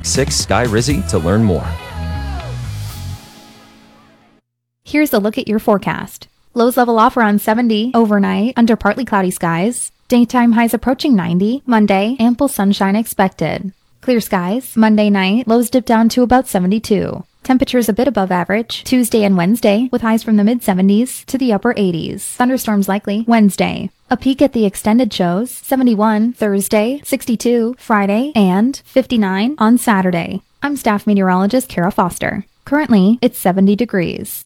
866-SKY-RIZZY to learn more. Here's a look at your forecast. Lows level off around 70 overnight under partly cloudy skies. Daytime highs approaching 90. Monday, ample sunshine expected. Clear skies. Monday night, lows dip down to about 72. Temperatures a bit above average Tuesday and Wednesday, with highs from the mid-70s to the upper 80s. Thunderstorms likely Wednesday. A peek at the extended shows: 71 Thursday, 62 Friday, and 59 on Saturday. I'm staff meteorologist Kara Foster. Currently, it's 70 degrees.